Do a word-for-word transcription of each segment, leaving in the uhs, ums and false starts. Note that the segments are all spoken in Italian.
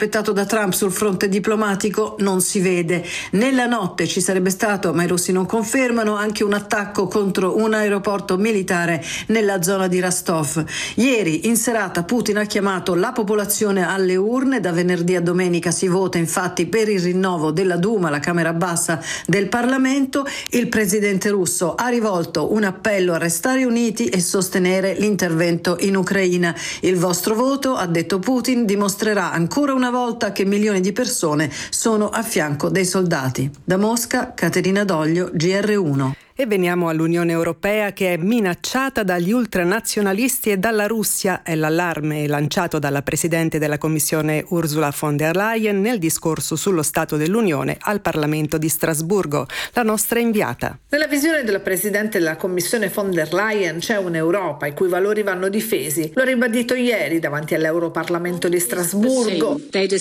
aspettato da Trump sul fronte diplomatico non si vede. Nella notte ci sarebbe stato, ma i russi non confermano, anche un attacco contro un aeroporto militare nella zona di Rostov. Ieri in serata Putin ha chiamato la popolazione alle urne. Da venerdì a domenica si vota infatti per il rinnovo della Duma, la Camera Bassa del Parlamento. Il presidente russo ha rivolto un appello a restare uniti e sostenere l'intervento in Ucraina. Il vostro voto, ha detto Putin, dimostrerà ancora una volta che milioni di persone sono a fianco dei soldati. Da Mosca, Caterina Doglio, G R uno. E veniamo all'Unione Europea, che è minacciata dagli ultranazionalisti e dalla Russia. È l'allarme lanciato dalla Presidente della Commissione Ursula von der Leyen nel discorso sullo Stato dell'Unione al Parlamento di Strasburgo. La nostra inviata. Nella visione della Presidente della Commissione von der Leyen c'è un'Europa i cui valori vanno difesi. Lo ha ribadito ieri davanti all'Europarlamento di Strasburgo. Nel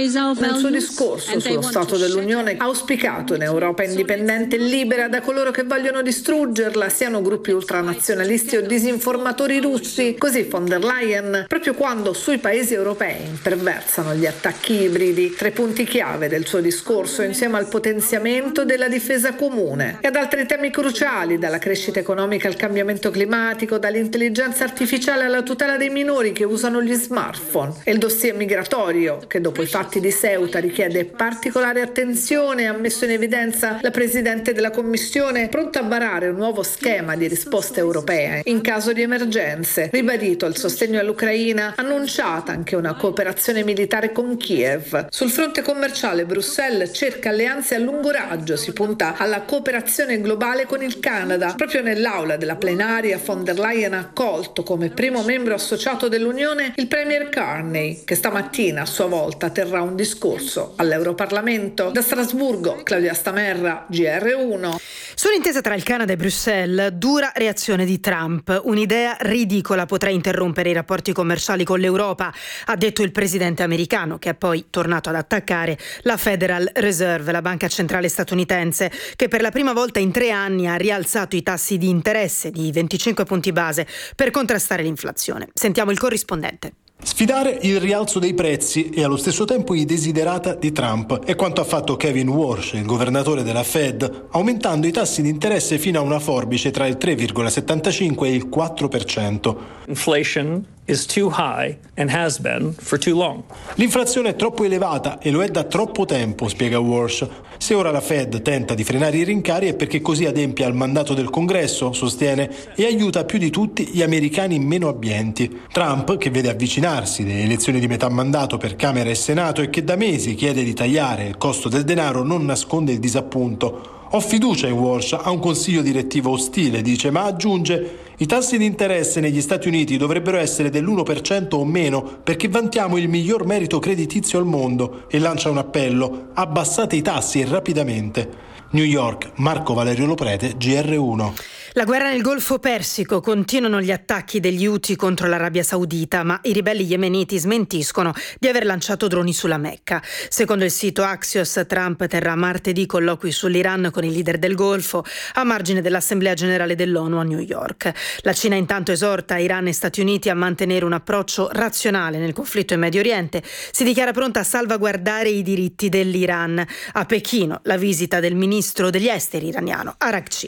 suo discorso sullo Stato dell'Unione ha auspicato un'Europa indipendente e libera da coloro che vogliono distruggerla, siano gruppi ultranazionalisti o disinformatori russi. Così von der Leyen, proprio quando sui paesi europei imperversano gli attacchi ibridi, tre punti chiave del suo discorso insieme al potenziamento della difesa comune e ad altri temi cruciali, dalla crescita economica al cambiamento climatico, dall'intelligenza artificiale alla tutela dei minori che usano gli smartphone, e il dossier migratorio che dopo i fatti di Ceuta richiede particolare attenzione. Ha messo in evidenza la Presidente della Commissione, pronta a varare un nuovo schema di risposte europee in caso di emergenze, ribadito il sostegno all'Ucraina, annunciata anche una cooperazione militare con Kiev. Sul fronte commerciale Bruxelles cerca alleanze a lungo raggio, si punta alla cooperazione globale con il Canada. Proprio nell'aula della plenaria von der Leyen ha accolto come primo membro associato dell'Unione il Premier Carney, che stamattina a sua volta terrà un discorso all'Europarlamento. Da Strasburgo, Claudia Stamerra, G R uno. Sull'intesa tra il Canada e Bruxelles, dura reazione di Trump. Un'idea ridicola potrà interrompere i rapporti commerciali con l'Europa, ha detto il presidente americano, che è poi tornato ad attaccare la Federal Reserve, la banca centrale statunitense, che per la prima volta in tre anni ha rialzato i tassi di interesse di venticinque punti base per contrastare l'inflazione. Sentiamo il corrispondente. Sfidare il rialzo dei prezzi e allo stesso tempo i desiderata di Trump è quanto ha fatto Kevin Warsh, il governatore della Fed, aumentando i tassi di interesse fino a una forbice tra il tre virgola settantacinque e il quattro per cento. Inflation is too high and has been for too long. L'inflazione è troppo elevata e lo è da troppo tempo, spiega Warsh. Se ora la Fed tenta di frenare i rincari è perché così adempie al mandato del Congresso, sostiene, e aiuta più di tutti gli americani meno abbienti. Trump, che vede avvicinarsi le elezioni di metà mandato per Camera e Senato e che da mesi chiede di tagliare il costo del denaro, non nasconde il disappunto. Ho fiducia in Walsh, ha un consiglio direttivo ostile, dice, ma aggiunge: i tassi di interesse negli Stati Uniti dovrebbero essere dell'uno per cento o meno perché vantiamo il miglior merito creditizio al mondo, e lancia un appello: abbassate i tassi rapidamente. New York, Marco Valerio Loprete, G R uno. La guerra nel Golfo Persico, continuano gli attacchi degli Houthi contro l'Arabia Saudita, ma i ribelli yemeniti smentiscono di aver lanciato droni sulla Mecca. Secondo il sito Axios, Trump terrà martedì colloqui sull'Iran con i leader del Golfo a margine dell'Assemblea Generale dell'ONU a New York. La Cina intanto esorta Iran e Stati Uniti a mantenere un approccio razionale nel conflitto in Medio Oriente. Si dichiara pronta a salvaguardare i diritti dell'Iran. A Pechino la visita del ministro degli esteri iraniano Araghchi.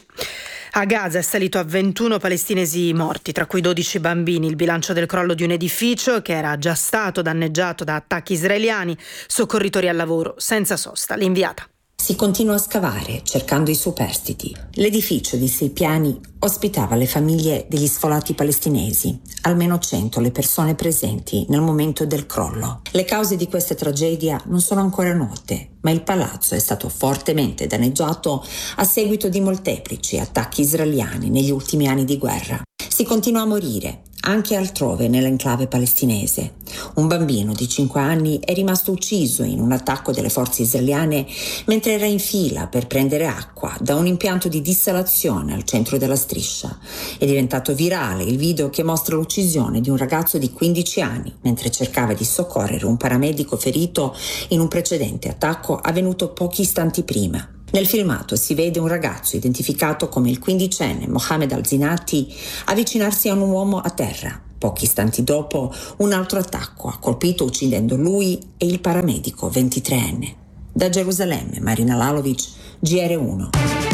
A Gaza è salito a ventuno palestinesi morti, tra cui dodici bambini, il bilancio del crollo di un edificio che era già stato danneggiato da attacchi israeliani. Soccorritori al lavoro senza sosta. L'inviata. Si continua a scavare, cercando i superstiti. L'edificio di sei piani ospitava le famiglie degli sfolati palestinesi, almeno cento le persone presenti nel momento del crollo. Le cause di questa tragedia non sono ancora note, ma il palazzo è stato fortemente danneggiato a seguito di molteplici attacchi israeliani negli ultimi anni di guerra. Si continua a morire, anche altrove nell'enclave palestinese. Un bambino di cinque anni è rimasto ucciso in un attacco delle forze israeliane mentre era in fila per prendere acqua da un impianto di dissalazione al centro della striscia. È diventato virale il video che mostra l'uccisione di un ragazzo di quindici anni mentre cercava di soccorrere un paramedico ferito in un precedente attacco avvenuto pochi istanti prima. Nel filmato si vede un ragazzo identificato come il quindicenne Mohammed Al-Zinati avvicinarsi a un uomo a terra. Pochi istanti dopo un altro attacco ha colpito uccidendo lui e il paramedico ventitreenne. Da Gerusalemme, Marina Lalovic, G R uno.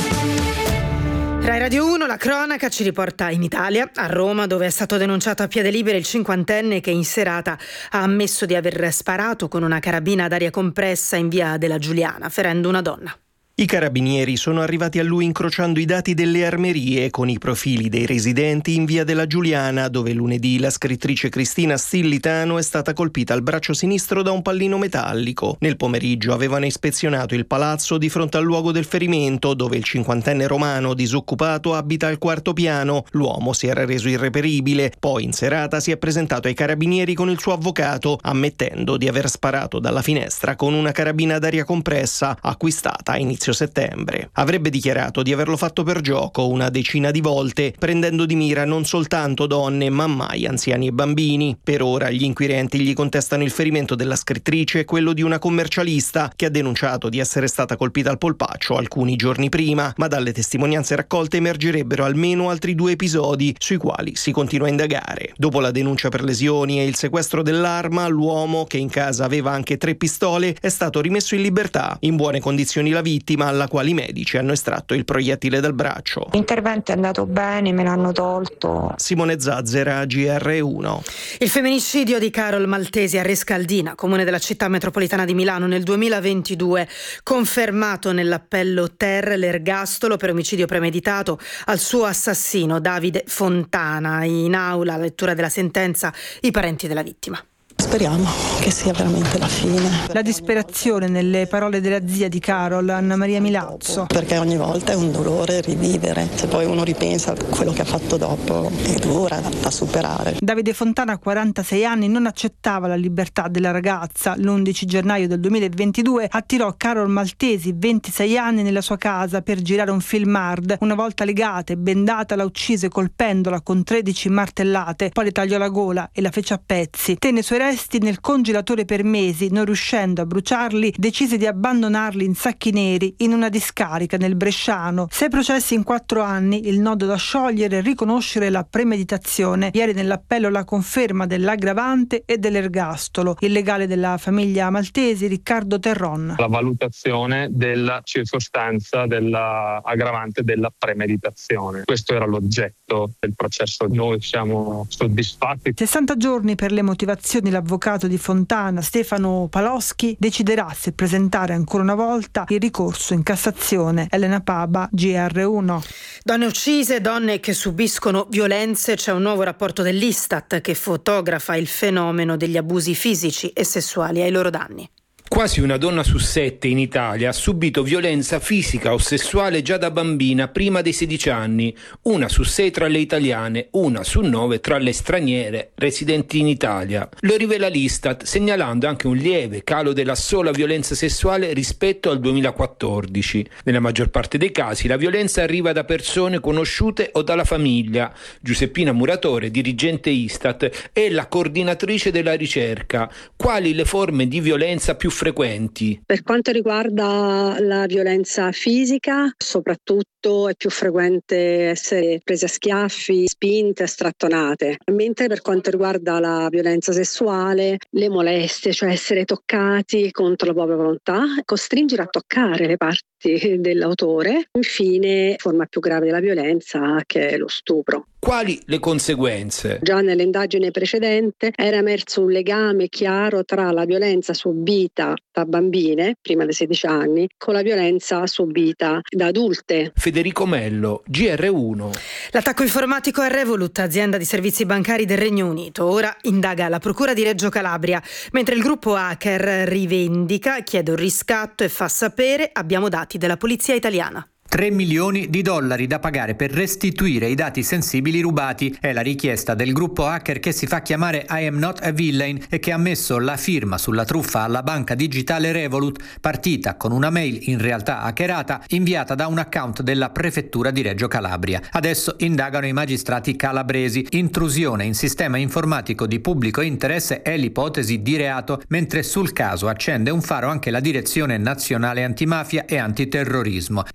Rai Radio uno, la cronaca ci riporta in Italia, a Roma, dove è stato denunciato a piede libero il cinquantenne che in serata ha ammesso di aver sparato con una carabina ad aria compressa in via della Giuliana, ferendo una donna. I carabinieri sono arrivati a lui incrociando i dati delle armerie con i profili dei residenti in via della Giuliana, dove lunedì la scrittrice Cristina Stillitano è stata colpita al braccio sinistro da un pallino metallico. Nel pomeriggio avevano ispezionato il palazzo di fronte al luogo del ferimento, dove il cinquantenne romano disoccupato abita al quarto piano. L'uomo si era reso irreperibile, poi in serata si è presentato ai carabinieri con il suo avvocato, ammettendo di aver sparato dalla finestra con una carabina ad aria compressa acquistata a inizio settembre. Avrebbe dichiarato di averlo fatto per gioco una decina di volte, prendendo di mira non soltanto donne ma mai anziani e bambini. Per ora gli inquirenti gli contestano il ferimento della scrittrice e quello di una commercialista che ha denunciato di essere stata colpita al polpaccio alcuni giorni prima, ma dalle testimonianze raccolte emergerebbero almeno altri due episodi sui quali si continua a indagare. Dopo la denuncia per lesioni e il sequestro dell'arma, l'uomo, che in casa aveva anche tre pistole, è stato rimesso in libertà. In buone condizioni la vittima, alla quale i medici hanno estratto il proiettile dal braccio. L'intervento è andato bene, me l'hanno tolto. Simone Zazzera, G R uno. Il femminicidio di Carol Maltesi a Rescaldina, comune della città metropolitana di Milano, nel duemilaventidue, confermato nell'appello Ter l'ergastolo per omicidio premeditato al suo assassino Davide Fontana. In aula, alla lettura della sentenza, i parenti della vittima. Speriamo che sia veramente la fine. La disperazione nelle parole della zia di Carol, Anna Maria Milazzo. Perché ogni volta è un dolore rivivere. Se poi uno ripensa a quello che ha fatto dopo, è dura da superare. Davide Fontana, quarantasei anni, non accettava la libertà della ragazza. L'undici gennaio del duemilaventidue attirò Carol Maltesi, ventisei anni, nella sua casa per girare un film hard. Una volta legata e bendata la uccise colpendola con tredici martellate, poi le tagliò la gola e la fece a pezzi. Tenne i suoi resti nel congelatore per mesi, non riuscendo a bruciarli, decise di abbandonarli in sacchi neri in una discarica nel Bresciano. Sei processi in quattro anni, il nodo da sciogliere e riconoscere la premeditazione. Ieri nell'appello la conferma dell'aggravante e dell'ergastolo. Il legale della famiglia Maltesi, Riccardo Terron. La valutazione della circostanza dell'aggravante della premeditazione. Questo era l'oggetto del processo. Noi siamo soddisfatti. sessanta giorni per le motivazioni. L'avvocato di Fontana, Stefano Paloschi, deciderà se presentare ancora una volta il ricorso in Cassazione. Elena Paba, G R uno. Donne uccise, donne che subiscono violenze. C'è un nuovo rapporto dell'Istat che fotografa il fenomeno degli abusi fisici e sessuali ai loro danni. Quasi una donna su sette in Italia ha subito violenza fisica o sessuale già da bambina prima dei sedici anni, una su sei tra le italiane, una su nove tra le straniere residenti in Italia. Lo rivela l'Istat, segnalando anche un lieve calo della sola violenza sessuale rispetto al duemilaquattordici. Nella maggior parte dei casi la violenza arriva da persone conosciute o dalla famiglia. Giuseppina Muratore, dirigente Istat, è la coordinatrice della ricerca. Quali le forme di violenza più frequenti? Per quanto riguarda la violenza fisica, soprattutto è più frequente essere prese a schiaffi, spinte, strattonate, mentre per quanto riguarda la violenza sessuale, le molestie, cioè essere toccati contro la propria volontà, costringere a toccare le parti dell'autore. Infine, forma più grave della violenza, che è lo stupro. Quali le conseguenze? Già nell'indagine precedente era emerso un legame chiaro tra la violenza subita da bambine, prima dei sedici anni, con la violenza subita da adulte. Federico Mello, G R uno. L'attacco informatico a Revolut, azienda di servizi bancari del Regno Unito, ora indaga la Procura di Reggio Calabria, mentre il gruppo hacker rivendica, chiede un riscatto e fa sapere: abbiamo dati della polizia italiana. tre milioni di dollari da pagare per restituire i dati sensibili rubati è la richiesta del gruppo hacker che si fa chiamare I am not a villain e che ha messo la firma sulla truffa alla banca digitale Revolut, partita con una mail in realtà hackerata inviata da un account della prefettura di Reggio Calabria. Adesso indagano i magistrati calabresi. Intrusione in sistema informatico di pubblico interesse è l'ipotesi di reato, mentre sul caso accende un faro anche la Direzione Nazionale Antimafia e Antiterrorismo. I pirati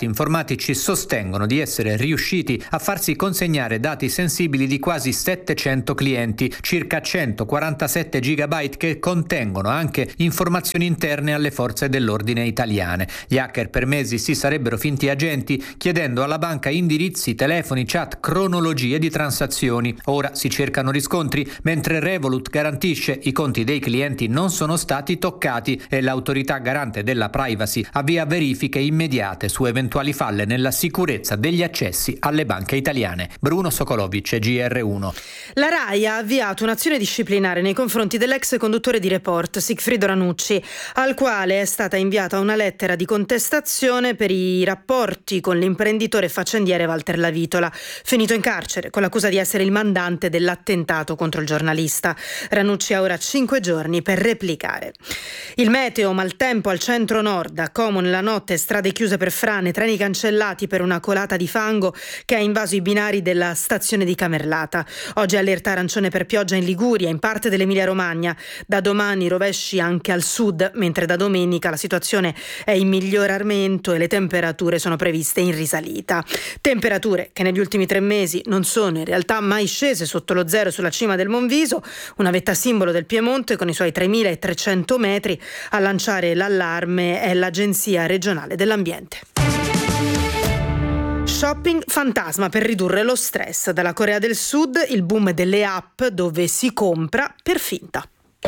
stati informatici sostengono di essere riusciti a farsi consegnare dati sensibili di quasi settecento clienti, circa centoquarantasette gigabyte che contengono anche informazioni interne alle forze dell'ordine italiane. Gli hacker per mesi si sarebbero finti agenti, chiedendo alla banca indirizzi, telefoni, chat, cronologie di transazioni. Ora si cercano riscontri, mentre Revolut garantisce i conti dei clienti non sono stati toccati e l'autorità garante della privacy avvia verifiche immediate su eventuali falle nella sicurezza degli accessi alle banche italiane. Bruno Sokolovic, G R uno. La RAI ha avviato un'azione disciplinare nei confronti dell'ex conduttore di Report, Sigfrido Ranucci, al quale è stata inviata una lettera di contestazione per i rapporti con l'imprenditore faccendiere Walter Lavitola, finito in carcere con l'accusa di essere il mandante dell'attentato contro il giornalista. Ranucci ha ora cinque giorni per replicare. Il meteo, maltempo al centro-nord, a Como nella notte, strade chiuse per frane, treni cancellati per una colata di fango che ha invaso i binari della stazione di Camerlata. Oggi allerta arancione per pioggia in Liguria, in parte dell'Emilia-Romagna. Da domani rovesci anche al sud, mentre da domenica la situazione è in miglioramento e le temperature sono previste in risalita. Temperature che negli ultimi tre mesi non sono in realtà mai scese sotto lo zero sulla cima del Monviso, una vetta simbolo del Piemonte con i suoi tremilatrecento metri. A lanciare l'allarme è l'Agenzia regionale dell'ambiente. Shopping fantasma per ridurre lo stress. Dalla Corea del Sud il boom delle app dove si compra per finta.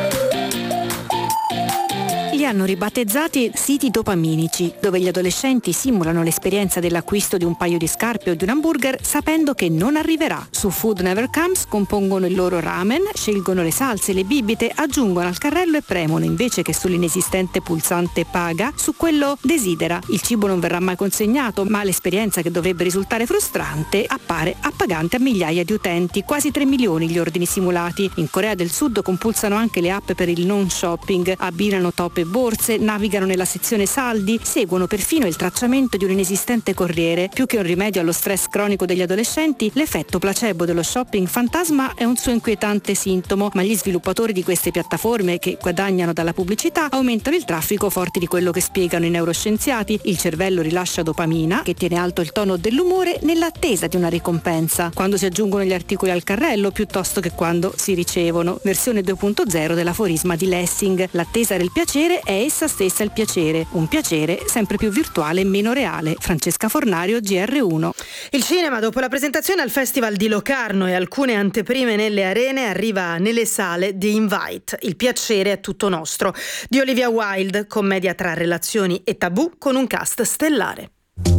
Li hanno ribattezzati siti dopaminici, dove gli adolescenti simulano l'esperienza dell'acquisto di un paio di scarpe o di un hamburger sapendo che non arriverà. Su Food Never Comes compongono il loro ramen, scelgono le salse e le bibite, aggiungono al carrello e premono, invece che sull'inesistente pulsante paga, su quello desidera. Il cibo non verrà mai consegnato, ma l'esperienza, che dovrebbe risultare frustrante, appare appagante a migliaia di utenti, quasi tre milioni gli ordini simulati. In Corea del Sud compulsano anche le app per il non shopping, abbinano top e borse, navigano nella sezione saldi, seguono perfino il tracciamento di un inesistente corriere. Più che un rimedio allo stress cronico degli adolescenti, l'effetto placebo dello shopping fantasma è un suo inquietante sintomo, ma gli sviluppatori di queste piattaforme, che guadagnano dalla pubblicità, aumentano il traffico forti di quello che spiegano i neuroscienziati. Il cervello rilascia dopamina, che tiene alto il tono dell'umore nell'attesa di una ricompensa, quando si aggiungono gli articoli al carrello piuttosto che quando si ricevono. Versione due punto zero dell'aforisma di Lessing: l'attesa del piacere è essa stessa il piacere, un piacere sempre più virtuale e meno reale. Francesca Fornario, G R uno. Il cinema, dopo la presentazione al Festival di Locarno e alcune anteprime nelle arene, arriva nelle sale The Invite, Il piacere è tutto nostro, di Olivia Wilde, commedia tra relazioni e tabù con un cast stellare.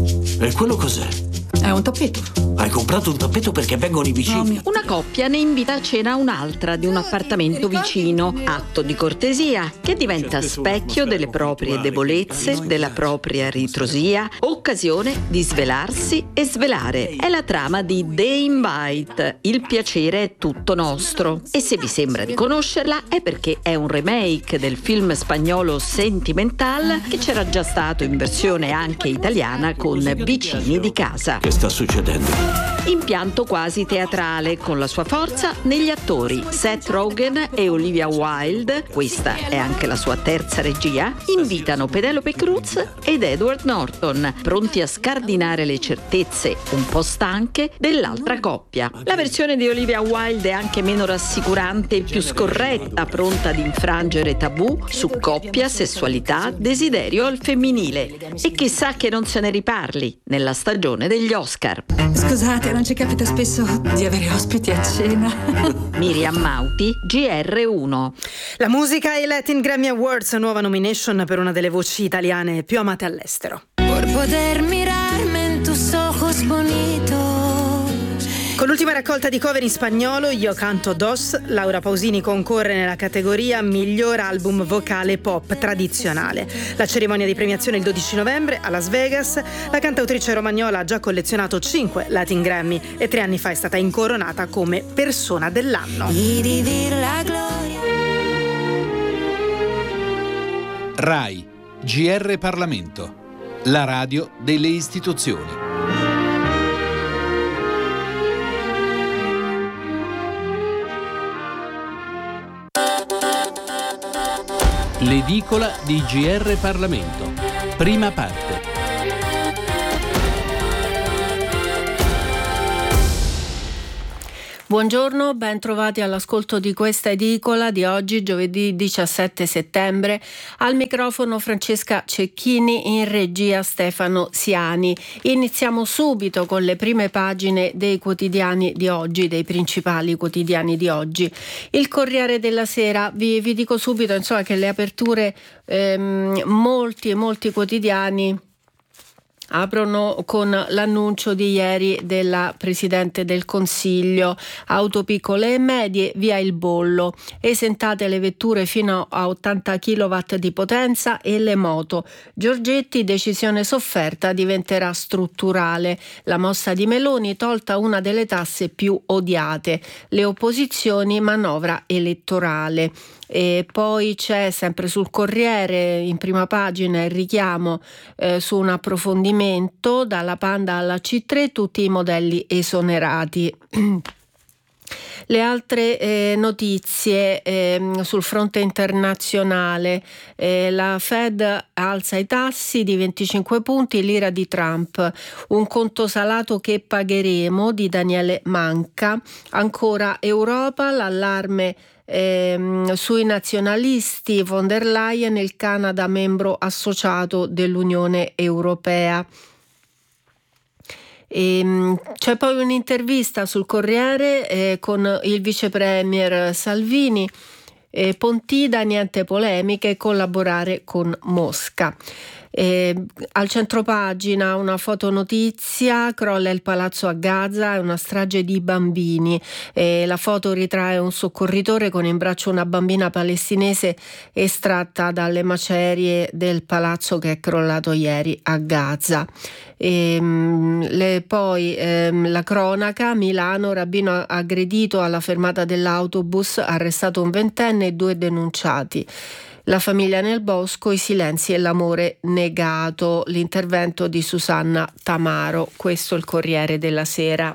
E quello cos'è? È un tappeto. Hai comprato un tappeto perché vengono i vicini? Una coppia ne invita a cena un'altra di un appartamento vicino. Atto di cortesia che diventa specchio delle proprie debolezze, della propria ritrosia, occasione di svelarsi e svelare. È la trama di The Invite, Il piacere è tutto nostro. E se vi sembra di conoscerla è perché è un remake del film spagnolo Sentimental, che c'era già stato in versione anche italiana con Vicini di casa. Che sta succedendo? Impianto quasi teatrale, con la sua forza negli attori Seth Rogen e Olivia Wilde, questa è anche la sua terza regia, invitano Penelope Cruz ed Edward Norton, pronti a scardinare le certezze un po' stanche dell'altra coppia. La versione di Olivia Wilde è anche meno rassicurante e più scorretta, pronta ad infrangere tabù su coppia, sessualità, desiderio al femminile. E chissà che non se ne riparli nella stagione degli Oscar. Scusate, non ci capita spesso di avere ospiti a cena. Miriam Mauti, G R uno. La musica e i Latin Grammy Awards, nuova nomination per una delle voci italiane più amate all'estero. Por poder mirarme en tus ojos bonitos. Con l'ultima raccolta di cover in spagnolo, Io canto dos, Laura Pausini concorre nella categoria Miglior album vocale pop tradizionale. La cerimonia di premiazione il dodici novembre a Las Vegas. La cantautrice romagnola ha già collezionato cinque Latin Grammy e tre anni fa è stata incoronata come persona dell'anno. RAI, G R Parlamento, la radio delle istituzioni. L'edicola di G R Parlamento. Prima parte. Buongiorno, ben trovati all'ascolto di questa edicola di oggi, giovedì diciassette settembre. Al microfono Francesca Cecchini, in regia Stefano Siani. Iniziamo subito con le prime pagine dei quotidiani di oggi, dei principali quotidiani di oggi. Il Corriere della Sera, vi, vi dico subito insomma, che le aperture, ehm, molti e molti quotidiani aprono con l'annuncio di ieri della Presidente del Consiglio: auto piccole e medie, via il bollo, esentate le vetture fino a ottanta chilowatt di potenza e le moto. Giorgetti, decisione sofferta, diventerà strutturale. La mossa di Meloni, tolta una delle tasse più odiate. Le opposizioni, manovra elettorale. E poi c'è sempre sul Corriere in prima pagina il richiamo eh, su un approfondimento: dalla Panda alla C tre tutti i modelli esonerati. Le altre eh, notizie eh, sul fronte internazionale: eh, la Fed alza i tassi di venticinque punti, l'ira di Trump, un conto salato che pagheremo, di Daniele Manca. Ancora Europa, l'allarme Ehm, sui nazionalisti, von der Leyen, il Canada membro associato dell'Unione Europea. E, c'è poi un'intervista sul Corriere eh, con il vice premier Salvini. eh, Pontida, niente polemiche, collaborare con Mosca. Eh, al centropagina una fotonotizia: crolla il palazzo a Gaza, è una strage di bambini. Eh, la foto ritrae un soccorritore con in braccio una bambina palestinese estratta dalle macerie del palazzo che è crollato ieri a Gaza. E, le, poi ehm, la cronaca: Milano, rabbino aggredito alla fermata dell'autobus, arrestato un ventenne e due denunciati. La famiglia nel bosco, i silenzi e l'amore negato. L'intervento di Susanna Tamaro. Questo è il Corriere della Sera.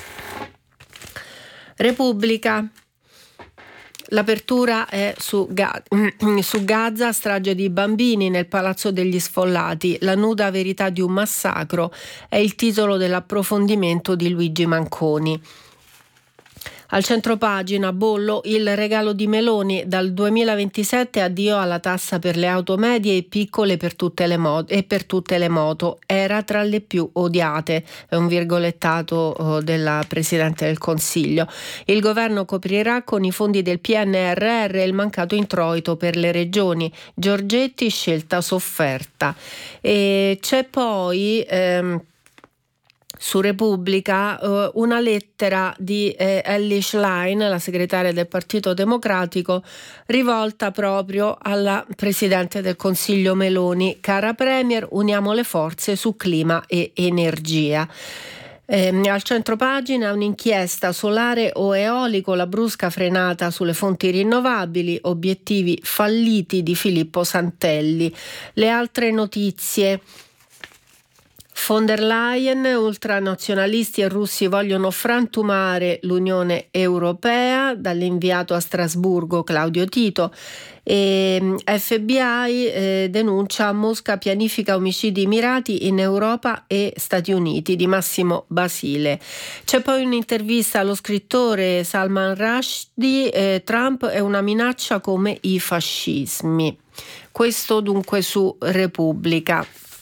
Repubblica. L'apertura è su, Ga- su Gaza, strage di bambini nel Palazzo degli Sfollati, la nuda verità di un massacro, è il titolo dell'approfondimento di Luigi Manconi. Al centropagina, bollo, il regalo di Meloni: dal duemilaventisette addio alla tassa per le auto medie e piccole per tutte le moto, e per tutte le moto, era tra le più odiate, è un virgolettato oh, della Presidente del Consiglio. Il governo coprirà con i fondi del P N R R il mancato introito per le regioni. Giorgetti, scelta sofferta. E c'è poi ehm, su Repubblica eh, una lettera di eh, Elly Schlein, la segretaria del Partito Democratico, rivolta proprio alla Presidente del Consiglio Meloni: cara Premier, uniamo le forze su clima e energia. Eh, al centropagina un'inchiesta: solare o eolico, la brusca frenata sulle fonti rinnovabili, obiettivi falliti di Filippo Santelli. Le altre notizie: von der Leyen, ultranazionalisti e russi vogliono frantumare l'Unione Europea, dall'inviato a Strasburgo Claudio Tito. E F B I eh, denuncia: Mosca pianifica omicidi mirati in Europa e Stati Uniti, di Massimo Basile. C'è poi un'intervista allo scrittore Salman Rushdie: eh, Trump è una minaccia come i fascismi. Questo dunque su Repubblica.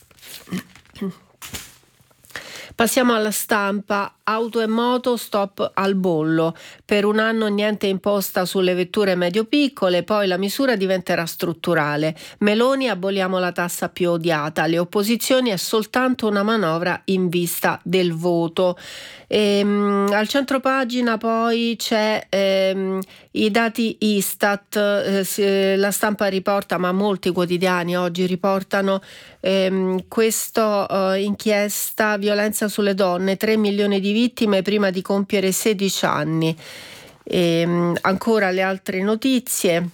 Passiamo alla Stampa. Auto e moto, stop al bollo. Per un anno niente imposta sulle vetture medio-piccole, poi la misura diventerà strutturale. Meloni, aboliamo la tassa più odiata. Le opposizioni, è soltanto una manovra in vista del voto. Ehm, al centropagina poi c'è ehm, i dati Istat, eh, se, la Stampa riporta, ma molti quotidiani oggi riportano ehm, questa eh, inchiesta: violenza sulle donne, tre milioni di vittime prima di compiere sedici anni. E, ancora le altre notizie: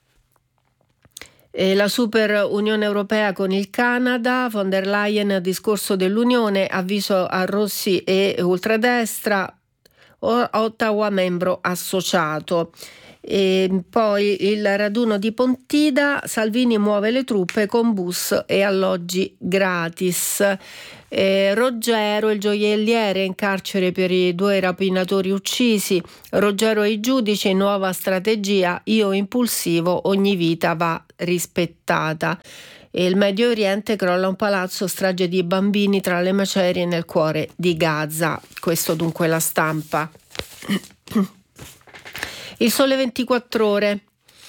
e la super Unione Europea con il Canada, von der Leyen, discorso dell'Unione, avviso a Rossi e ultradestra, Ottawa membro associato. E poi il raduno di Pontida, Salvini muove le truppe con bus e alloggi gratis. Eh, Roggero, il gioielliere, in carcere per i due rapinatori uccisi. Roggero ai giudici, nuova strategia, io impulsivo, ogni vita va rispettata. E il Medio Oriente, crolla un palazzo, strage di bambini tra le macerie nel cuore di Gaza. Questo dunque la Stampa. Il Sole ventiquattro Ore.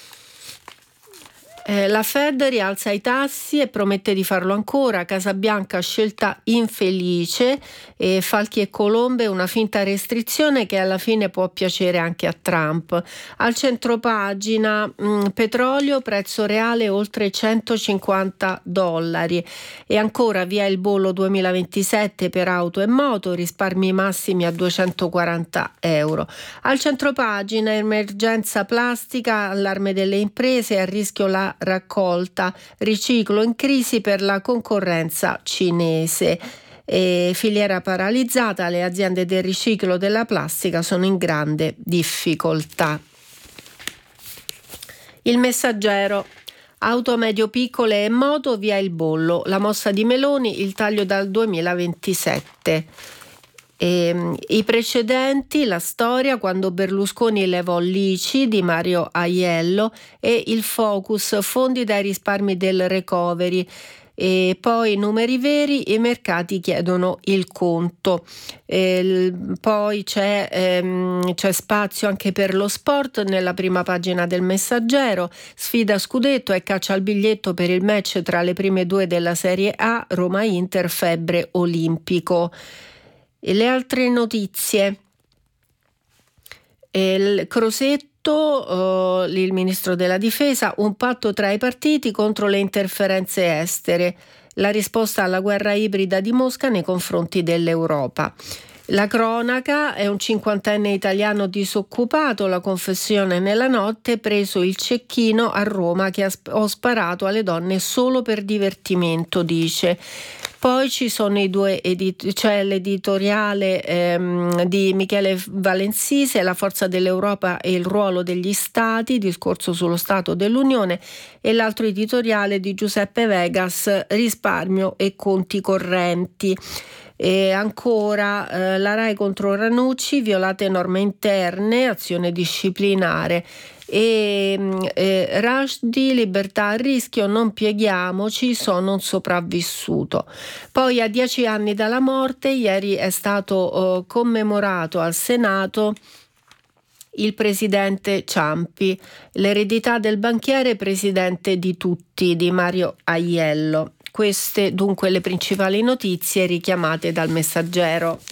Eh, la Fed rialza i tassi e promette di farlo ancora. Casa Bianca, scelta infelice. E Falchi e Colombe, una finta restrizione che alla fine può piacere anche a Trump. Al centropagina, mh, petrolio, prezzo reale oltre centocinquanta dollari. E ancora via il bollo duemilaventisette per auto e moto, risparmi massimi a duecentoquaranta euro. Al centropagina, emergenza plastica, allarme delle imprese, a rischio la raccolta, riciclo in crisi per la concorrenza cinese. E filiera paralizzata, le aziende del riciclo della plastica sono in grande difficoltà. Il Messaggero. Auto medio piccole e moto, via il bollo, la mossa di Meloni, il taglio dal duemilaventisette. E, i precedenti, la storia quando Berlusconi levò l'I C I di Mario Aiello e il focus, fondi dai risparmi del recovery. E poi numeri veri, i mercati chiedono il conto. E poi c'è, ehm, c'è spazio anche per lo sport nella prima pagina del Messaggero. Sfida scudetto e caccia al biglietto per il match tra le prime due della Serie A, Roma-Inter, febbre olimpico. E le altre notizie. Il Crosetto, uh, il ministro della difesa, un patto tra i partiti contro le interferenze estere, la risposta alla guerra ibrida di Mosca nei confronti dell'Europa. La cronaca, è un cinquantenne italiano disoccupato, la confessione nella notte, preso il cecchino a Roma che ha sp- ho sparato alle donne solo per divertimento, dice. Poi ci sono i due edit- c'è l'editoriale ehm, di Michele Valensise, La forza dell'Europa e il ruolo degli stati, discorso sullo Stato dell'Unione, e l'altro editoriale di Giuseppe Vegas, Risparmio e conti correnti. E ancora eh, la Rai contro Ranucci, violate norme interne, azione disciplinare. E eh, Rushdie, libertà a rischio, non pieghiamoci, sono un sopravvissuto. Poi a dieci anni dalla morte, ieri è stato eh, commemorato al Senato il presidente Ciampi, l'eredità del banchiere presidente di tutti, di Mario Aiello. Queste dunque le principali notizie richiamate dal Messaggero.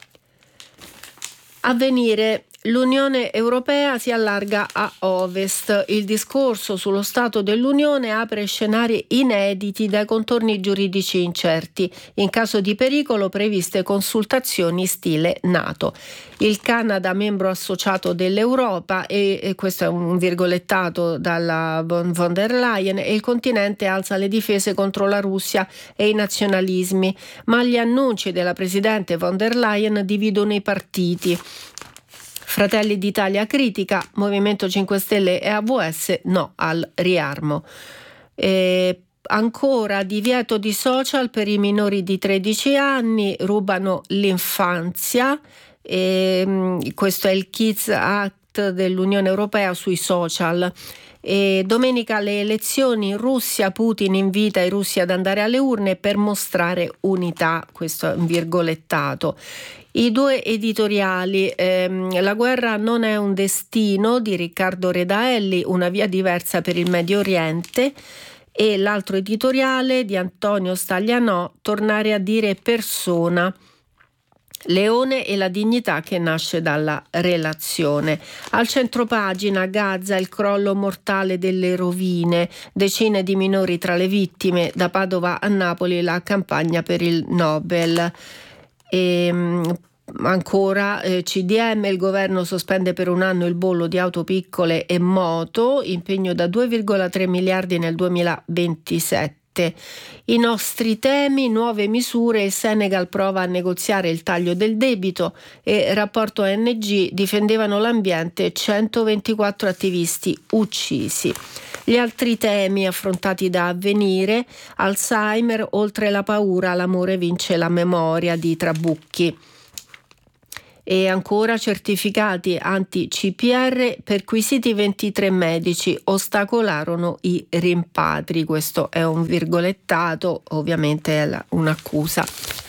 Avvenire. L'Unione Europea si allarga a ovest. Il discorso sullo Stato dell'Unione apre scenari inediti dai contorni giuridici incerti. In caso di pericolo, previste consultazioni stile NATO. Il Canada, membro associato dell'Europa, e, e questo è un virgolettato dalla von, von der Leyen, e il continente alza le difese contro la Russia e i nazionalismi. Ma gli annunci della presidente von der Leyen dividono i partiti. Fratelli d'Italia critica, Movimento cinque Stelle e A V S no al riarmo. E ancora divieto di social per i minori di tredici anni, rubano l'infanzia. E questo è il Kids Act dell'Unione Europea sui social. E domenica le elezioni in Russia, Putin invita i russi ad andare alle urne per mostrare unità, questo è un virgolettato. I due editoriali, ehm, La guerra non è un destino di Riccardo Redaelli, una via diversa per il Medio Oriente, e l'altro editoriale di Antonio Staglianò, Tornare a dire persona, Leone e la dignità che nasce dalla relazione. Al centropagina, Gaza, il crollo mortale delle rovine, decine di minori tra le vittime, da Padova a Napoli la campagna per il Nobel. E ancora eh, C D M, il governo sospende per un anno il bollo di auto piccole e moto, impegno da due virgola tre miliardi nel duemilaventisette. sette. I nostri temi, nuove misure, il Senegal prova a negoziare il taglio del debito e rapporto O N G difendevano l'ambiente, centoventiquattro attivisti uccisi. Gli altri temi affrontati da Avvenire, Alzheimer, oltre la paura, l'amore vince la memoria di Trabucchi. E ancora certificati anti-C P R, perquisiti ventitré medici, ostacolarono i rimpatri. Questo è un virgolettato, ovviamente è un'accusa.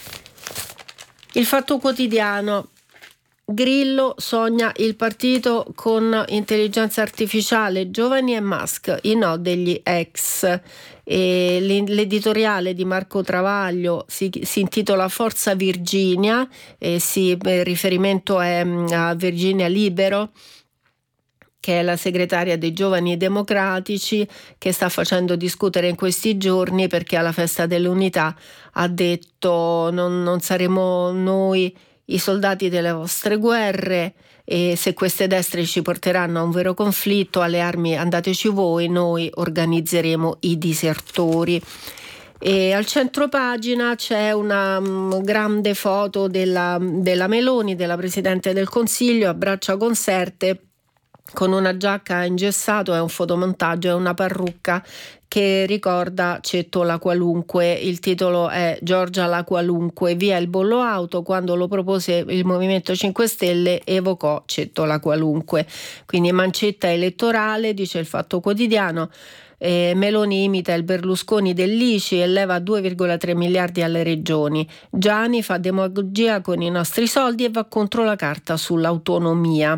Il Fatto Quotidiano. Grillo sogna il partito con intelligenza artificiale, giovani e Musk, i no degli ex. E l'editoriale di Marco Travaglio si, si intitola Forza Virginia, e si, il riferimento è a Virginia Libero, che è la segretaria dei Giovani Democratici, che sta facendo discutere in questi giorni perché alla Festa dell'Unità ha detto non, non saremo noi i soldati delle vostre guerre, e se queste destre ci porteranno a un vero conflitto, alle armi andateci voi, noi organizzeremo i disertori. E al centropagina c'è una um, grande foto della, della Meloni, della Presidente del Consiglio, a braccia conserte, con una giacca ingessato, è un fotomontaggio, è una parrucca che ricorda Cetto la Qualunque. Il titolo è Giorgia la Qualunque, via il bollo auto. Quando lo propose il Movimento cinque Stelle evocò Cetto la Qualunque. Quindi mancetta elettorale, dice il Fatto Quotidiano. Eh, Meloni imita il Berlusconi dell'I C I e leva due virgola tre miliardi alle regioni. Gianni fa demagogia con i nostri soldi e va contro la carta sull'autonomia.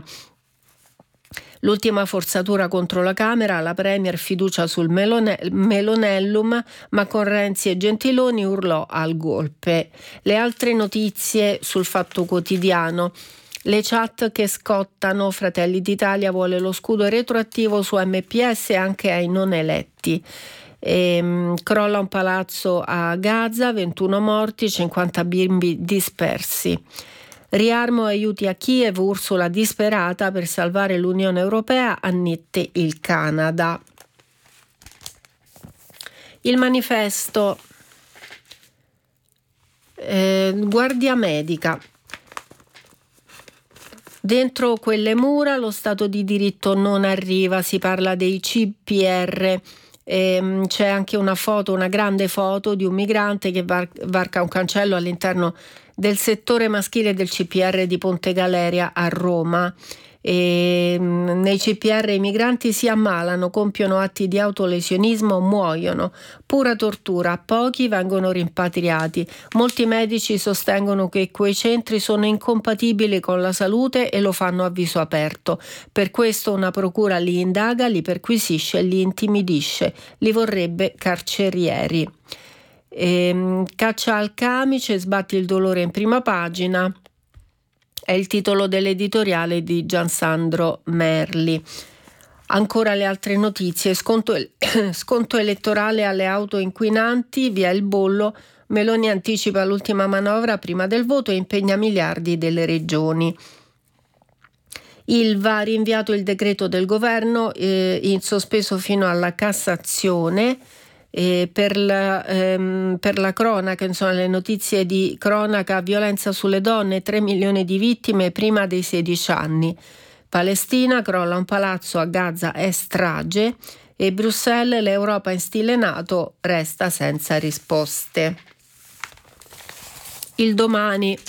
L'ultima forzatura contro la Camera, la Premier fiducia sul melone- Melonellum, ma con Renzi e Gentiloni urlò al golpe. Le altre notizie sul Fatto Quotidiano. Le chat che scottano, Fratelli d'Italia vuole lo scudo retroattivo su M P S anche ai non eletti. E, crolla un palazzo a Gaza, ventuno morti, cinquanta bimbi dispersi. Riarmo aiuti a Kiev, Ursula disperata per salvare l'Unione Europea, annette il Canada. Il Manifesto. Eh, guardia medica. Dentro quelle mura lo Stato di diritto non arriva, si parla dei C P R. E c'è anche una foto, una grande foto di un migrante che varca un cancello all'interno del settore maschile del C P R di Ponte Galeria a Roma. E nei C P R i migranti si ammalano, compiono atti di autolesionismo, muoiono. Pura tortura, pochi vengono rimpatriati. Molti medici sostengono che quei centri sono incompatibili con la salute e lo fanno a viso aperto. Per questo una procura li indaga, li perquisisce, li intimidisce, li vorrebbe carcerieri. E, caccia al camice, sbatti il dolore in prima pagina, è il titolo dell'editoriale di Giansandro Merli. Ancora le altre notizie, sconto, sconto elettorale alle auto inquinanti, via il bollo, Meloni anticipa l'ultima manovra prima del voto e impegna miliardi delle regioni. Ilva ha rinviato il decreto del governo eh, in sospeso fino alla Cassazione. E per, la, ehm, per la cronaca, insomma, le notizie di cronaca, violenza sulle donne, tre milioni di vittime prima dei sedici anni. Palestina, crolla un palazzo a Gaza, è strage. E Bruxelles, l'Europa in stile NATO, resta senza risposte. Il Domani.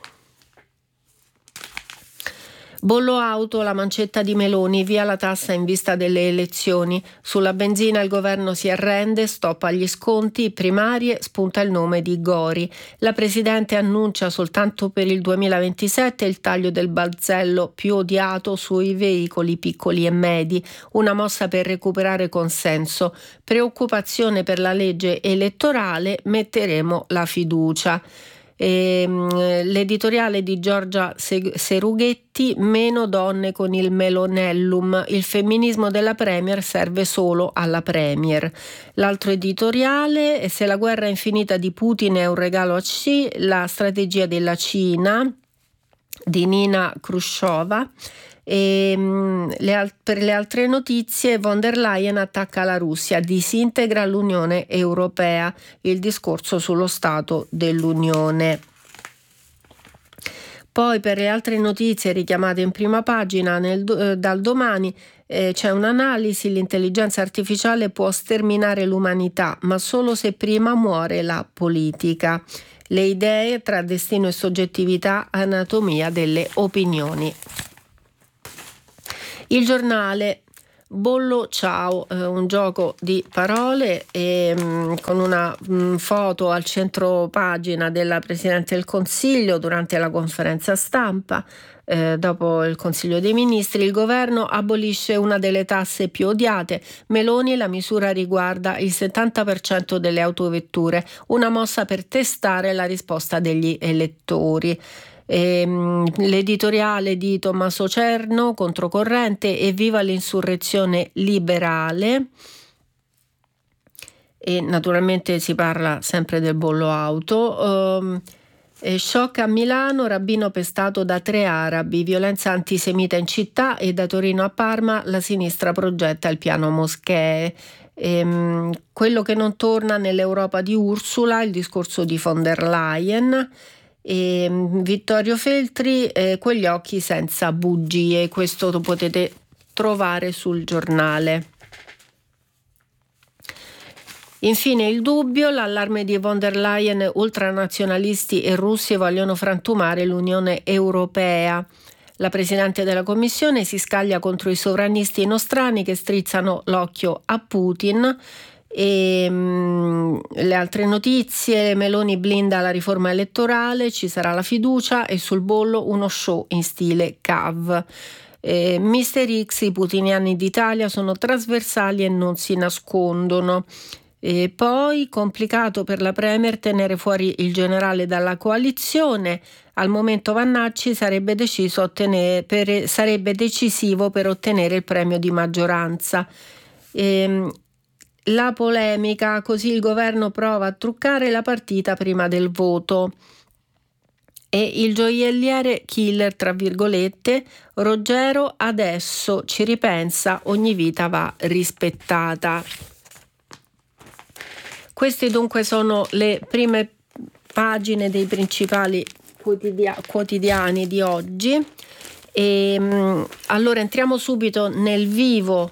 Bollo auto, la mancetta di Meloni, via la tassa in vista delle elezioni. Sulla benzina il governo si arrende, stoppa gli sconti, primarie, spunta il nome di Gori. La Presidente annuncia soltanto per il duemilaventisette il taglio del balzello più odiato sui veicoli piccoli e medi, una mossa per recuperare consenso. Preoccupazione per la legge elettorale, metteremo la fiducia. E, l'editoriale di Giorgia Serughetti, meno donne con il Melonellum, il femminismo della Premier serve solo alla Premier. L'altro editoriale è Se la guerra infinita di Putin è un regalo a C, la strategia della Cina di Nina Khrushcheva. E, mh, le, per le altre notizie, von der Leyen attacca la Russia, disintegra l'Unione Europea, il discorso sullo stato dell'Unione. Poi per le altre notizie richiamate in prima pagina nel, eh, dal Domani eh, c'è un'analisi: l'intelligenza artificiale può sterminare l'umanità, ma solo se prima muore la politica. Le idee tra destino e soggettività, anatomia delle opinioni. Il Giornale, bollo ciao, eh, un gioco di parole e, mh, con una mh, foto al centro pagina della Presidente del Consiglio durante la conferenza stampa. Eh, dopo il Consiglio dei Ministri, il governo abolisce una delle tasse più odiate. Meloni, la misura riguarda il settanta per cento delle autovetture, una mossa per testare la risposta degli elettori. Ehm, l'editoriale di Tommaso Cerno, Controcorrente, e viva l'insurrezione liberale. E naturalmente si parla sempre del bollo auto. Um, E shock a Milano, rabbino pestato da tre arabi, violenza antisemita in città, e da Torino a Parma la sinistra progetta il piano moschee. Ehm, quello che non torna nell'Europa di Ursula, il discorso di von der Leyen. E Vittorio Feltri, eh, quegli occhi senza bugie, questo lo potete trovare sul Giornale. Infine il Dubbio, l'allarme di von der Leyen: ultranazionalisti e russi vogliono frantumare l'Unione Europea. La Presidente della Commissione si scaglia contro i sovranisti nostrani che strizzano l'occhio a Putin. E mh, le altre notizie: Meloni blinda la riforma elettorale, ci sarà la fiducia, e sul bollo uno show in stile Cav. Eh, mister X, i putiniani d'Italia sono trasversali e non si nascondono. E poi complicato per la Premier tenere fuori il generale dalla coalizione. Al momento Vannacci sarebbe deciso ottenere, per, sarebbe decisivo per ottenere il premio di maggioranza. E, la polemica, così il governo prova a truccare la partita prima del voto. E il gioielliere killer, tra virgolette, Ruggero adesso ci ripensa, ogni vita va rispettata. Queste dunque sono le prime pagine dei principali quotidia- quotidiani di oggi. E, mh, allora entriamo subito nel vivo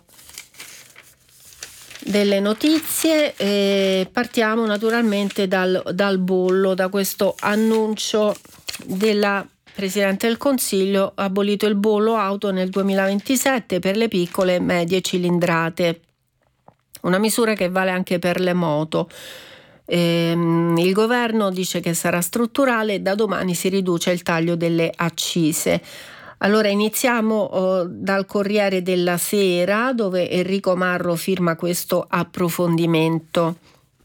delle notizie e partiamo naturalmente dal, dal bollo, da questo annuncio della Presidente del Consiglio: abolito il bollo auto nel duemilaventisette per le piccole e medie cilindrate. Una misura che vale anche per le moto. Ehm, il governo dice che sarà strutturale e da domani si riduce il taglio delle accise. Allora iniziamo uh, dal Corriere della Sera, dove Enrico Marro firma questo approfondimento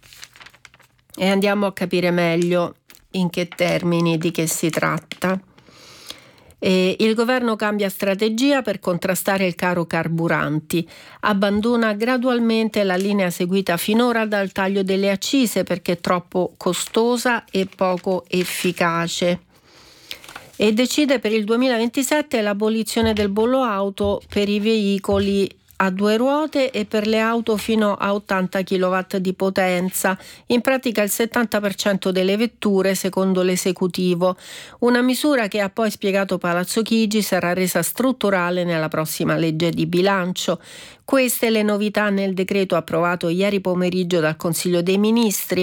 e andiamo a capire meglio in che termini, di che si tratta. E il governo cambia strategia per contrastare il caro carburanti, abbandona gradualmente la linea seguita finora dal taglio delle accise perché è troppo costosa e poco efficace, e decide per il duemilaventisette l'abolizione del bollo auto per i veicoli a due ruote e per le auto fino a ottanta chilowatt di potenza, in pratica il settanta per cento delle vetture secondo l'esecutivo. Una misura che, ha poi spiegato Palazzo Chigi, sarà resa strutturale nella prossima legge di bilancio. Queste le novità nel decreto approvato ieri pomeriggio dal Consiglio dei Ministri,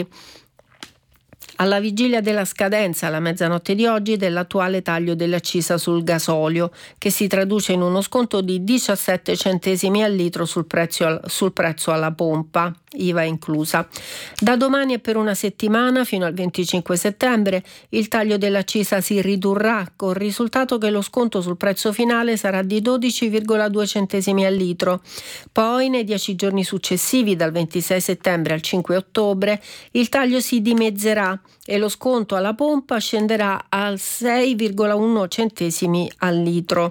alla vigilia della scadenza, alla mezzanotte di oggi, dell'attuale taglio dell'accisa sul gasolio, che si traduce in uno sconto di diciassette centesimi al litro sul prezzo, sul prezzo alla pompa, I V A inclusa. Da domani e per una settimana, fino al venticinque settembre, il taglio dell'accisa si ridurrà, con il risultato che lo sconto sul prezzo finale sarà di dodici virgola due centesimi al litro. Poi, nei dieci giorni successivi, dal ventisei settembre al cinque ottobre, il taglio si dimezzerà e lo sconto alla pompa scenderà a sei virgola uno centesimi al litro.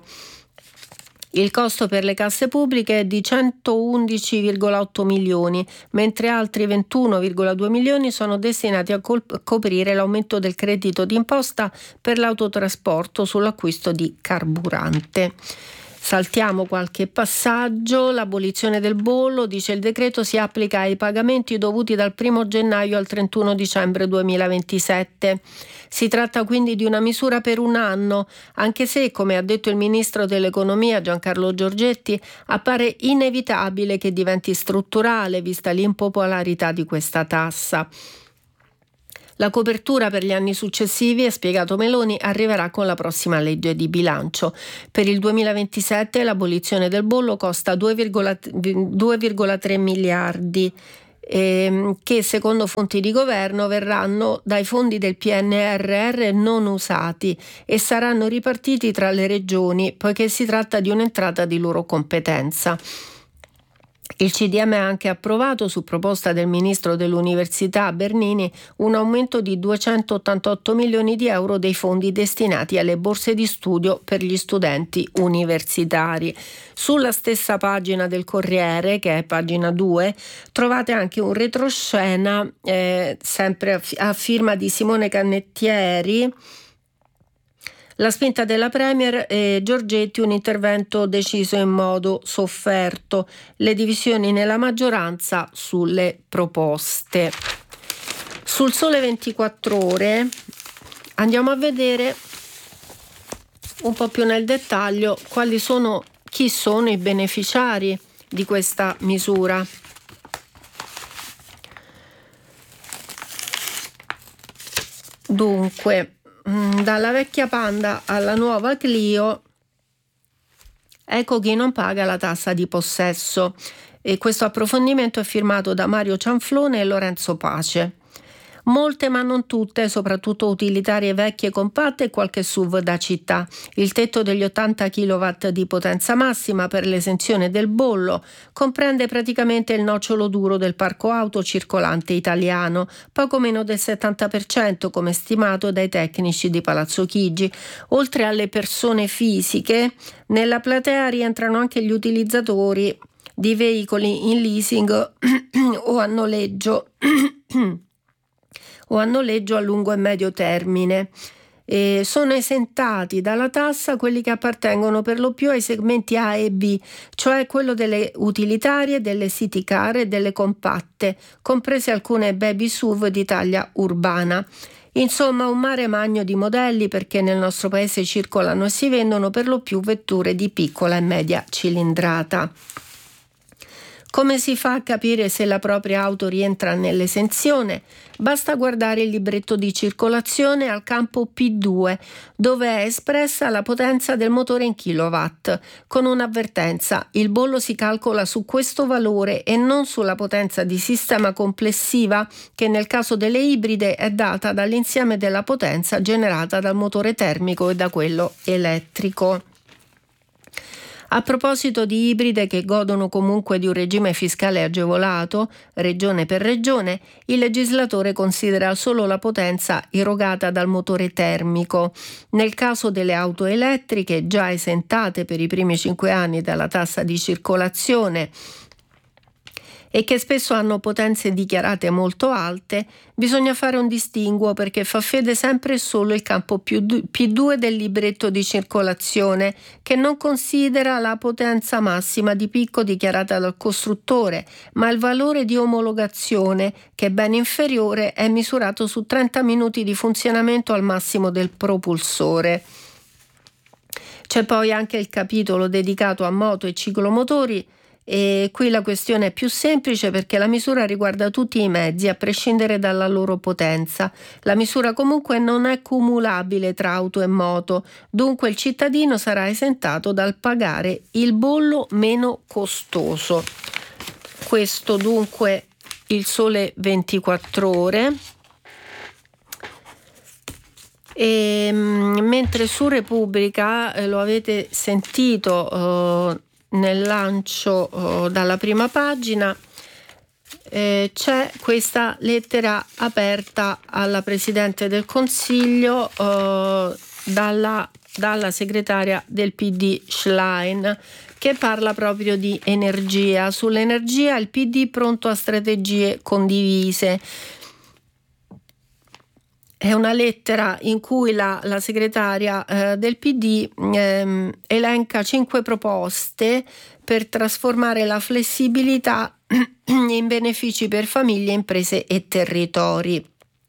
Il costo per le casse pubbliche è di centoundici virgola otto milioni, mentre altri ventuno virgola due milioni sono destinati a col- coprire l'aumento del credito d'imposta per l'autotrasporto sull'acquisto di carburante. Saltiamo qualche passaggio. L'abolizione del bollo, dice il decreto, si applica ai pagamenti dovuti dal primo gennaio al trentuno dicembre duemilaventisette. Si tratta quindi di una misura per un anno, anche se, come ha detto il ministro dell'economia Giancarlo Giorgetti, appare inevitabile che diventi strutturale vista l'impopolarità di questa tassa. La copertura per gli anni successivi, ha spiegato Meloni, arriverà con la prossima legge di bilancio. Per il duemilaventisette l'abolizione del bollo costa due virgola tre miliardi ehm, che secondo fonti di governo verranno dai fondi del P N R R non usati e saranno ripartiti tra le regioni, poiché si tratta di un'entrata di loro competenza. Il C D M ha anche approvato, su proposta del ministro dell'Università Bernini, un aumento di duecentottantotto milioni di euro dei fondi destinati alle borse di studio per gli studenti universitari. Sulla stessa pagina del Corriere, che è pagina due, trovate anche un retroscena eh, sempre a, a firma di Simone Cannettieri. La spinta della Premier e Giorgetti, un intervento deciso in modo sofferto, le divisioni nella maggioranza sulle proposte. Sul Sole ventiquattro Ore andiamo a vedere un po' più nel dettaglio quali sono, chi sono i beneficiari di questa misura. Dunque, dalla vecchia Panda alla nuova Clio, ecco chi non paga la tassa di possesso. E questo approfondimento è firmato da Mario Cianflone e Lorenzo Pace. Molte ma non tutte, soprattutto utilitarie vecchie compatte e qualche S U V da città. Il tetto degli ottanta chilowatt di potenza massima per l'esenzione del bollo comprende praticamente il nocciolo duro del parco auto circolante italiano, poco meno del settanta per cento come stimato dai tecnici di Palazzo Chigi. Oltre alle persone fisiche, nella platea rientrano anche gli utilizzatori di veicoli in leasing o a noleggio o a noleggio a lungo e medio termine. E sono esentati dalla tassa quelli che appartengono per lo più ai segmenti A e B, cioè quello delle utilitarie, delle city car e delle compatte, comprese alcune baby S U V di taglia urbana. Insomma, un mare magno di modelli, perché nel nostro paese circolano e si vendono per lo più vetture di piccola e media cilindrata. Come si fa a capire se la propria auto rientra nell'esenzione? Basta guardare il libretto di circolazione al campo P due, dove è espressa la potenza del motore in kilowatt, con un'avvertenza: il bollo si calcola su questo valore e non sulla potenza di sistema complessiva, che nel caso delle ibride è data dall'insieme della potenza generata dal motore termico e da quello elettrico. A proposito di ibride che godono comunque di un regime fiscale agevolato, regione per regione, il legislatore considera solo la potenza erogata dal motore termico. Nel caso delle auto elettriche, già esentate per i primi cinque anni dalla tassa di circolazione e che spesso hanno potenze dichiarate molto alte, bisogna fare un distinguo, perché fa fede sempre e solo il campo P due del libretto di circolazione, che non considera la potenza massima di picco dichiarata dal costruttore, ma il valore di omologazione, che è ben inferiore, è misurato su trenta minuti di funzionamento al massimo del propulsore. C'è poi anche il capitolo dedicato a moto e ciclomotori. E qui la questione è più semplice, perché la misura riguarda tutti i mezzi a prescindere dalla loro potenza. La misura comunque non è cumulabile tra auto e moto, dunque il cittadino sarà esentato dal pagare il bollo meno costoso. Questo dunque il Sole ventiquattro Ore. E, mentre su Repubblica, eh, lo avete sentito eh, nel lancio oh, dalla prima pagina, eh, c'è questa lettera aperta alla Presidente del Consiglio oh, dalla, dalla segretaria del P D Schlein, che parla proprio di energia. Sull'energia il P D pronto a strategie condivise. è una lettera in cui la, la segretaria eh, del P D ehm, elenca cinque proposte per trasformare la flessibilità in benefici per famiglie, imprese e territori.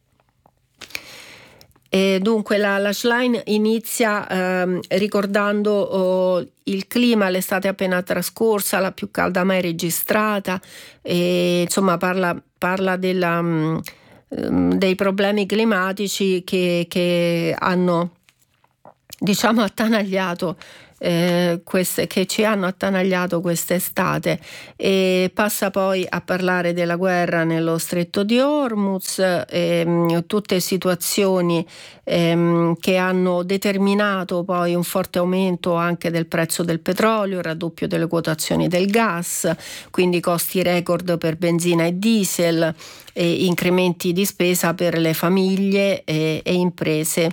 E dunque la, la Schlein inizia ehm, ricordando oh, il clima, l'estate appena trascorsa, la più calda mai registrata, e insomma parla, parla della, um, dei problemi climatici che, che hanno, diciamo, attanagliato Eh, queste, che ci hanno attanagliato quest'estate, e passa poi a parlare della guerra nello stretto di Hormuz, ehm, tutte situazioni ehm, che hanno determinato poi un forte aumento anche del prezzo del petrolio, il raddoppio delle quotazioni del gas, quindi costi record per benzina e diesel, e incrementi di spesa per le famiglie e, e imprese.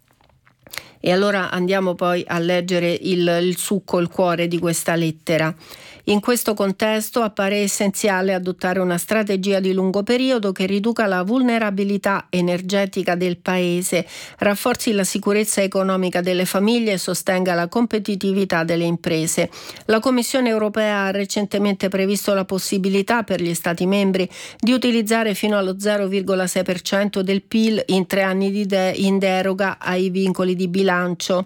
E allora andiamo poi a leggere il, il succo, il cuore di questa lettera. In questo contesto appare essenziale adottare una strategia di lungo periodo che riduca la vulnerabilità energetica del Paese, rafforzi la sicurezza economica delle famiglie e sostenga la competitività delle imprese. La Commissione europea ha recentemente previsto la possibilità per gli Stati membri di utilizzare fino allo zero virgola sei per cento del P I L in tre anni di de- in deroga ai vincoli di bilancio,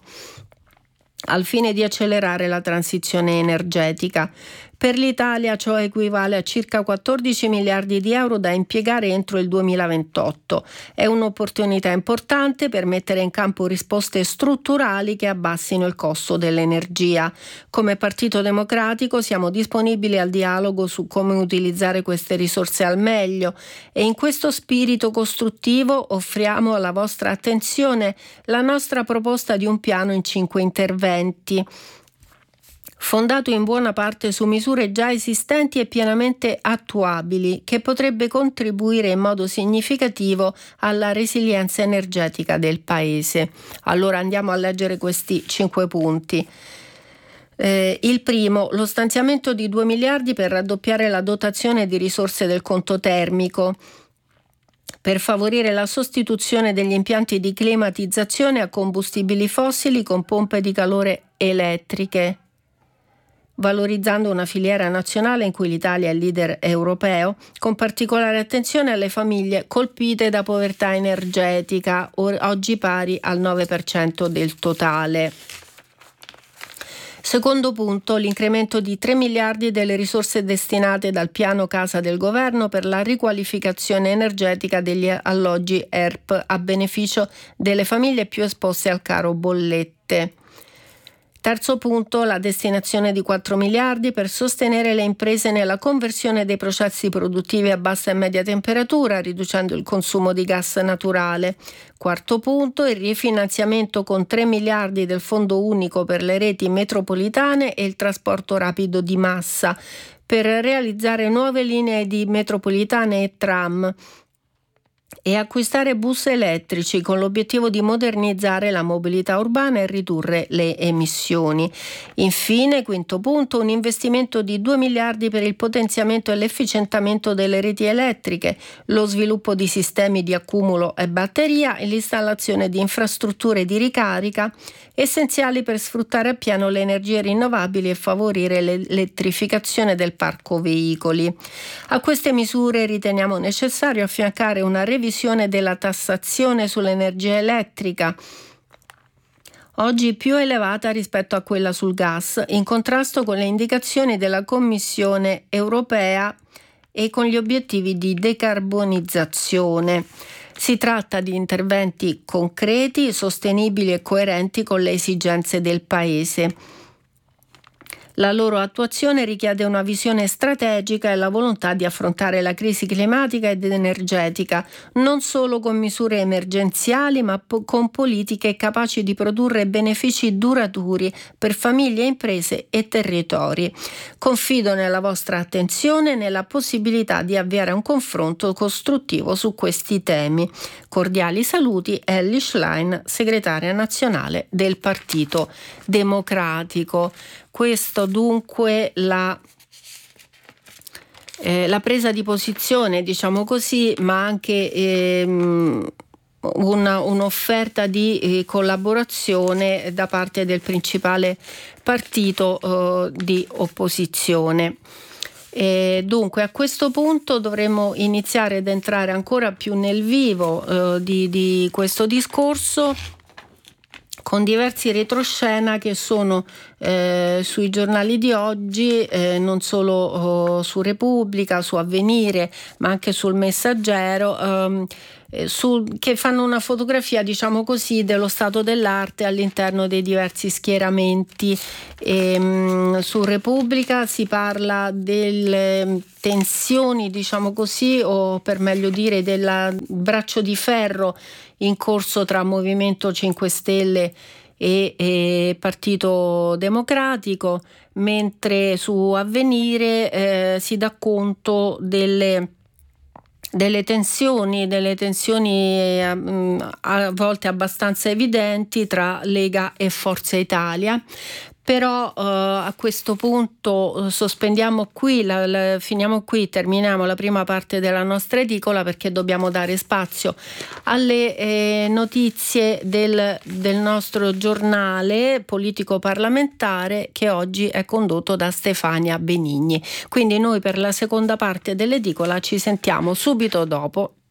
al fine di accelerare la transizione energetica. Per l'Italia ciò equivale a circa quattordici miliardi di euro da impiegare entro il duemilaventotto. È un'opportunità importante per mettere in campo risposte strutturali che abbassino il costo dell'energia. Come Partito Democratico siamo disponibili al dialogo su come utilizzare queste risorse al meglio, e in questo spirito costruttivo offriamo alla vostra attenzione la nostra proposta di un piano in cinque interventi, fondato in buona parte su misure già esistenti e pienamente attuabili, che potrebbe contribuire in modo significativo alla resilienza energetica del Paese. Allora andiamo a leggere questi cinque punti. Eh, il primo, lo stanziamento di due miliardi per raddoppiare la dotazione di risorse del conto termico, per favorire la sostituzione degli impianti di climatizzazione a combustibili fossili con pompe di calore elettriche, valorizzando una filiera nazionale in cui l'Italia è il leader europeo, con particolare attenzione alle famiglie colpite da povertà energetica, oggi pari al nove per cento del totale. Secondo punto, l'incremento di tre miliardi delle risorse destinate dal piano casa del governo per la riqualificazione energetica degli alloggi E R P a beneficio delle famiglie più esposte al caro bollette. Terzo punto, la destinazione di quattro miliardi per sostenere le imprese nella conversione dei processi produttivi a bassa e media temperatura, riducendo il consumo di gas naturale. Quarto punto, il rifinanziamento con tre miliardi del Fondo Unico per le reti metropolitane e il trasporto rapido di massa, per realizzare nuove linee di metropolitane e tram e acquistare bus elettrici, con l'obiettivo di modernizzare la mobilità urbana e ridurre le emissioni. Infine, quinto punto, un investimento di due miliardi per il potenziamento e l'efficientamento delle reti elettriche, lo sviluppo di sistemi di accumulo e batteria e l'installazione di infrastrutture di ricarica essenziali per sfruttare appieno le energie rinnovabili e favorire l'elettrificazione del parco veicoli. A queste misure riteniamo necessario affiancare una revisione della tassazione sull'energia elettrica, oggi più elevata rispetto a quella sul gas, in contrasto con le indicazioni della Commissione europea e con gli obiettivi di decarbonizzazione. Si tratta di interventi concreti, sostenibili e coerenti con le esigenze del Paese. La loro attuazione richiede una visione strategica e la volontà di affrontare la crisi climatica ed energetica, non solo con misure emergenziali, ma po- con politiche capaci di produrre benefici duraturi per famiglie, imprese e territori. Confido nella vostra attenzione e nella possibilità di avviare un confronto costruttivo su questi temi. Cordiali saluti, Elly Schlein, segretaria nazionale del Partito Democratico. Questo dunque la, eh, la presa di posizione, diciamo così, ma anche ehm, una, un'offerta di eh, collaborazione da parte del principale partito eh, di opposizione. E dunque a questo punto dovremmo iniziare ad entrare ancora più nel vivo eh, di, di questo discorso, con diversi retroscena che sono eh, sui giornali di oggi, eh, non solo oh, su Repubblica, su Avvenire, ma anche sul Messaggero, ehm, eh, su, che fanno una fotografia, diciamo così, dello stato dell'arte all'interno dei diversi schieramenti. E, mh, su Repubblica si parla delle tensioni, diciamo così, o per meglio dire del braccio di ferro in corso tra Movimento cinque Stelle e, e Partito Democratico, mentre su Avvenire eh, si dà conto delle, delle tensioni, delle tensioni eh, a volte abbastanza evidenti tra Lega e Forza Italia. Però uh, a questo punto uh, sospendiamo qui, la, la, finiamo qui, terminiamo la prima parte della nostra edicola, perché dobbiamo dare spazio alle eh, notizie del, del nostro giornale politico-parlamentare, che oggi è condotto da Stefania Benigni. Quindi noi per la seconda parte dell'edicola ci sentiamo subito dopo.